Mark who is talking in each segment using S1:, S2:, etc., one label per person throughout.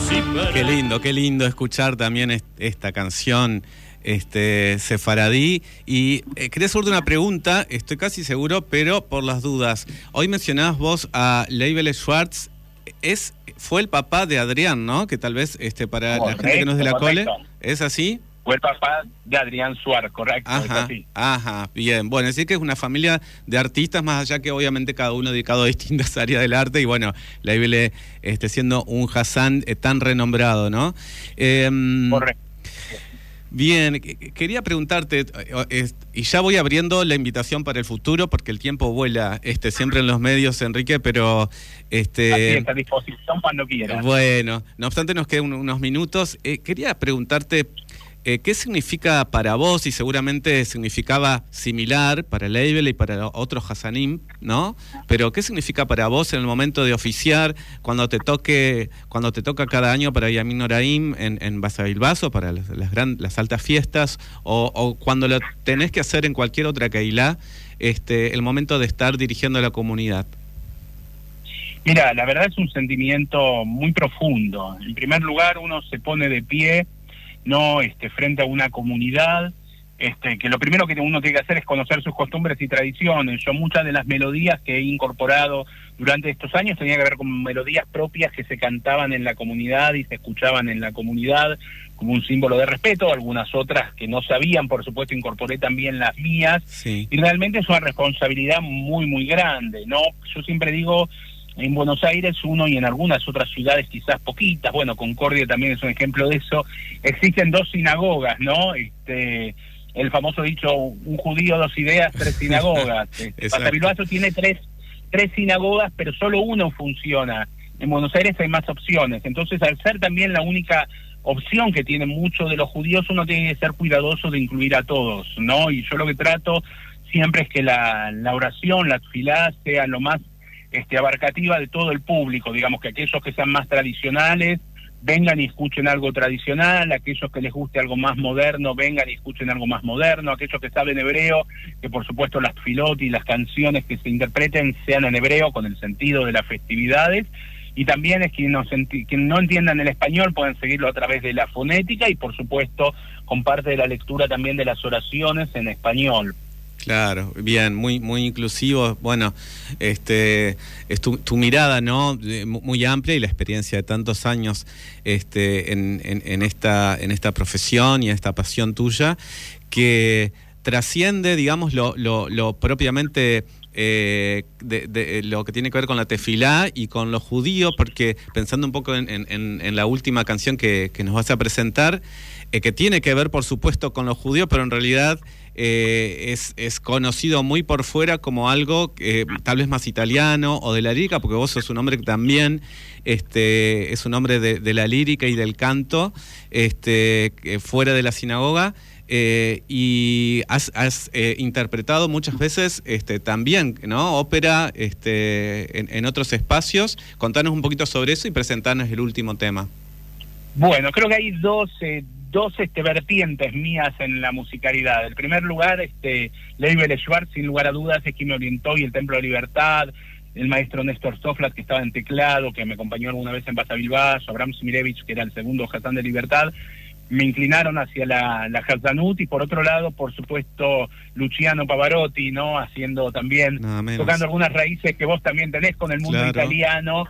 S1: Qué lindo escuchar también esta canción sefaradí. Y quería hacerte una pregunta, estoy casi seguro, pero por las dudas. Hoy mencionabas vos a Leibele Schwartz, fue el papá de Adrián, ¿no? Que tal vez para la gente que no es de la cole, ¿es así?
S2: Fue el papá de Adrián Suárez, correcto.
S1: Ajá, bien. Bueno, es decir que es una familia de artistas, más allá que obviamente cada uno dedicado a distintas áreas del arte, y bueno, Leibele siendo un Hassan tan renombrado, ¿no?
S2: Correcto.
S1: Bien, quería preguntarte, y ya voy abriendo la invitación para el futuro, porque el tiempo vuela siempre en los medios, Enrique, pero...
S2: Así está a disposición cuando quieras.
S1: Bueno, no obstante nos quedan unos minutos. Quería preguntarte... ¿qué significa para vos? Y seguramente significaba similar para Leibele y para otros Hassanim, ¿no? Pero ¿qué significa para vos en el momento de oficiar, cuando te toca cada año para Yamin Noraim en Basavilbaso, para las altas fiestas, o cuando lo tenés que hacer en cualquier otra Kehilá, el momento de estar dirigiendo a la comunidad?
S2: Mira, la verdad es un sentimiento muy profundo. En primer lugar, uno se pone de pie, no frente a una comunidad, que lo primero que uno tiene que hacer es conocer sus costumbres y tradiciones. Yo muchas de las melodías que he incorporado durante estos años tenían que ver con melodías propias que se cantaban en la comunidad y se escuchaban en la comunidad como un símbolo de respeto. Algunas otras que no sabían, por supuesto, incorporé también las mías.
S1: Sí.
S2: Y realmente es una responsabilidad muy, muy grande, ¿no? Yo siempre digo... En Buenos Aires uno y en algunas otras ciudades quizás poquitas, bueno, Concordia también es un ejemplo de eso, existen dos sinagogas, ¿no? El famoso dicho, un judío, dos ideas, tres sinagogas. Basavilbaso tiene tres sinagogas, pero solo uno funciona. En Buenos Aires hay más opciones, entonces al ser también la única opción que tienen muchos de los judíos, uno tiene que ser cuidadoso de incluir a todos, ¿no? Y yo lo que trato siempre es que la oración, la tefilá, sea lo más abarcativa de todo el público, digamos que aquellos que sean más tradicionales vengan y escuchen algo tradicional, aquellos que les guste algo más moderno vengan y escuchen algo más moderno, aquellos que saben hebreo, que por supuesto las tefilot y las canciones que se interpreten sean en hebreo con el sentido de las festividades, y también es quienes no entiendan el español pueden seguirlo a través de la fonética y por supuesto con parte de la lectura también de las oraciones en español.
S1: Claro, bien, muy inclusivo. Bueno, es tu mirada, ¿no? Muy amplia, y la experiencia de tantos años en esta profesión y esta pasión tuya, que trasciende, digamos, lo propiamente de lo que tiene que ver con la tefilá y con lo judío, porque pensando un poco en la última canción que nos vas a presentar, que tiene que ver, por supuesto, con lo judío, pero en realidad es conocido muy por fuera como algo tal vez más italiano o de la lírica, porque vos sos un hombre que también es un hombre de la lírica y del canto, fuera de la sinagoga, y has interpretado muchas veces también, ¿no? Ópera en otros espacios. Contanos un poquito sobre eso y presentanos el último tema.
S2: Bueno, creo que hay dos vertientes mías en la musicalidad. En primer lugar, Leibele Schwartz, sin lugar a dudas, es quien me orientó, y el Templo de Libertad, el maestro Néstor Soflat, que estaba en teclado, que me acompañó alguna vez en Basavilbaso, Abraham Smirevich, que era el segundo Hassan de Libertad, me inclinaron hacia la Hassanut, y por otro lado, por supuesto, Luciano Pavarotti, ¿no? Haciendo también, tocando algunas raíces que vos también tenés con el mundo italiano.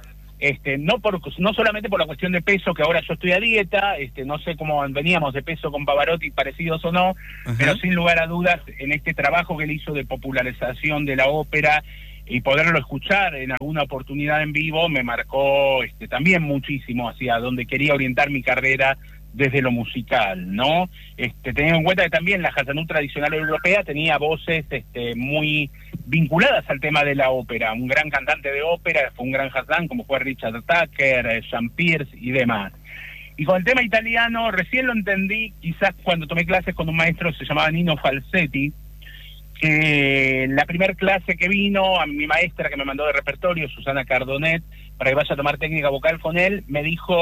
S2: No solamente por la cuestión de peso, que ahora yo estoy a dieta, no sé cómo veníamos de peso con Pavarotti, parecidos o no, pero sin lugar a dudas, en este trabajo que él hizo de popularización de la ópera y poderlo escuchar en alguna oportunidad en vivo, me marcó también muchísimo hacia donde quería orientar mi carrera desde lo musical, ¿no? Teniendo en cuenta que también la Hassanut tradicional europea tenía voces muy vinculadas al tema de la ópera. Un gran cantante de ópera fue un gran Hassan, como fue Richard Tucker, Jean Pierce y demás. Y con el tema italiano, recién lo entendí, quizás cuando tomé clases con un maestro que se llamaba Nino Falsetti, que la primer clase que vino, a mi maestra que me mandó de repertorio, Susana Cardonet, para que vaya a tomar técnica vocal con él, me dijo: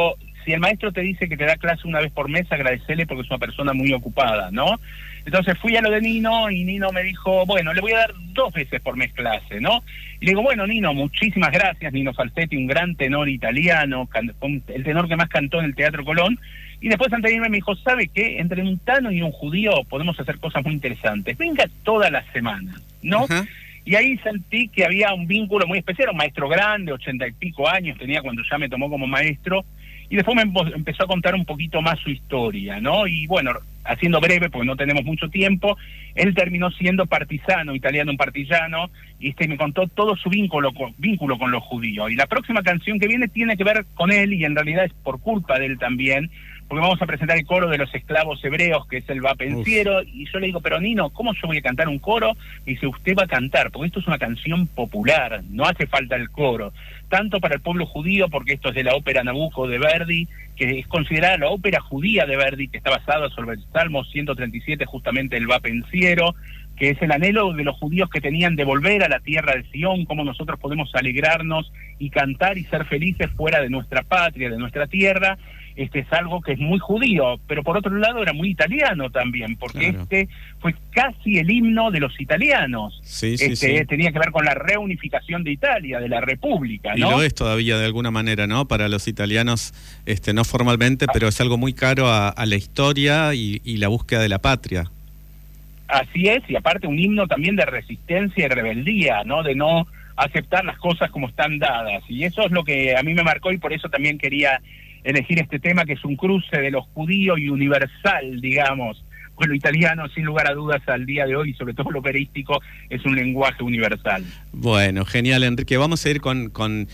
S2: si el maestro te dice que te da clase una vez por mes, agradecele porque es una persona muy ocupada, ¿no? Entonces fui a lo de Nino y Nino me dijo, bueno, le voy a dar 2 veces por mes clase, ¿no? Y le digo, bueno, Nino, muchísimas gracias, Nino Falsetti, un gran tenor italiano, el tenor que más cantó en el Teatro Colón. Y después antes de irme me dijo, ¿sabe qué? Entre un tano y un judío podemos hacer cosas muy interesantes. Venga toda la semana, ¿no?
S1: Ajá.
S2: Y ahí sentí que había un vínculo muy especial, un maestro grande, 80 y pico años tenía cuando ya me tomó como maestro, y después me empezó a contar un poquito más su historia, ¿no? Y bueno, haciendo breve, porque no tenemos mucho tiempo, él terminó siendo partisano, italiano, un partillano, y me contó todo su vínculo con los judíos. Y la próxima canción que viene tiene que ver con él, y en realidad es por culpa de él también, porque vamos a presentar el coro de los esclavos hebreos, que es el Va Pensiero, y yo le digo, pero Nino, ¿cómo yo voy a cantar un coro? Y dice, usted va a cantar, porque esto es una canción popular, no hace falta el coro, tanto para el pueblo judío, porque esto es de la ópera Nabucco de Verdi, que es considerada la ópera judía de Verdi, que está basada sobre el Salmo 137, justamente el Va Pensiero, que es el anhelo de los judíos que tenían de volver a la tierra de Sion, cómo nosotros podemos alegrarnos y cantar y ser felices fuera de nuestra patria, de nuestra tierra. Es algo que es muy judío, pero por otro lado era muy italiano también, porque
S1: claro,
S2: fue casi el himno de los italianos.
S1: Sí, sí, sí.
S2: Tenía que ver con la reunificación de Italia, de la República, ¿no?
S1: Y lo es todavía de alguna manera, ¿no? Para los italianos, no formalmente, pero es algo muy caro a la historia y la búsqueda de la patria.
S2: Así es, y aparte un himno también de resistencia y rebeldía, ¿no? De no aceptar las cosas como están dadas. Y eso es lo que a mí me marcó, y por eso también quería elegir este tema, que es un cruce de lo judío y universal, digamos. Pues lo italiano, sin lugar a dudas, al día de hoy, sobre todo lo operístico, es un lenguaje universal.
S1: Bueno, genial, Enrique. Vamos a ir con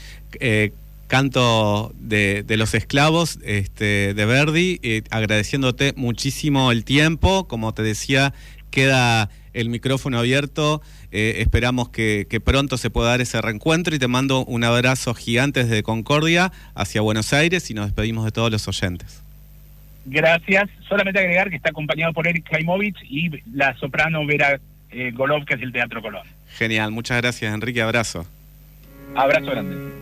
S1: Canto de los Esclavos de Verdi, agradeciéndote muchísimo el tiempo. Como te decía, queda el micrófono abierto. Esperamos que pronto se pueda dar ese reencuentro, y te mando un abrazo gigante desde Concordia hacia Buenos Aires, y nos despedimos de todos los oyentes.
S2: Gracias. Solamente agregar que está acompañado por Eric Klaimovich y la soprano Vera Golov, que es del Teatro Colón.
S1: Genial, muchas gracias, Enrique. Abrazo.
S2: Abrazo grande.